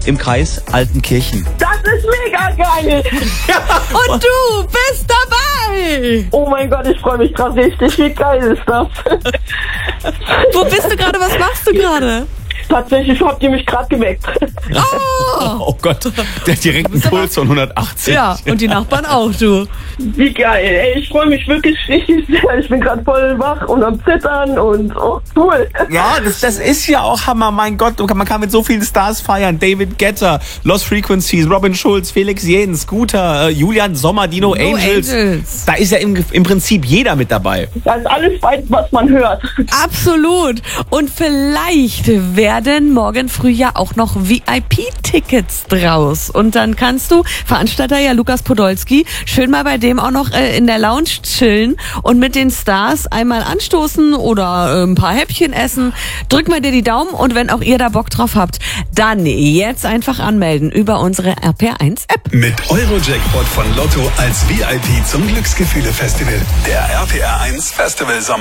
im Kreis Altenkirchen. Das ist mega geil. Und du bist dabei. Oh mein Gott, ich freue mich gerade richtig. Wie geil ist das? Wo bist du gerade? Was machst du gerade? Tatsächlich habt ihr mich gerade geweckt. Oh Gott, der hat direkt einen Puls von 180. Ja, und die Nachbarn auch, du. Wie geil. Ey, ich freue mich wirklich richtig sehr. Ich bin gerade voll wach und am Zittern und cool. Ja, das ist ja auch Hammer, mein Gott. Man kann mit so vielen Stars feiern. David Guetta, Lost Frequencies, Robin Schulz, Felix Jähn, Scooter, Julian Sommer, Dino Angels. Da ist ja im Prinzip jeder mit dabei. Das ist alles weit, was man hört. Absolut. Und vielleicht werden morgen früh ja auch noch VIP-Tickets draus. Und dann kannst du, Veranstalter ja Lukas Podolski, schön mal bei dem auch noch in der Lounge chillen und mit den Stars einmal anstoßen oder ein paar Häppchen essen. Drück mal dir die Daumen und wenn auch ihr da Bock drauf habt, dann jetzt einfach anmelden über unsere RPR1-App. Mit Eurojackpot von Lotto als VIP zum Glücksgefühle-Festival. Der RPR1 Festival Sommer.